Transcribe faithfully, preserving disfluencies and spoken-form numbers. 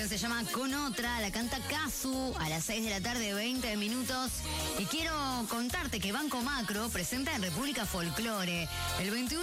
canción se llama Con Otra, la canta Kazu a las seis de la tarde, veinte minutos. Y quiero contarte que Banco Macro presenta en República Folclore el veintiuno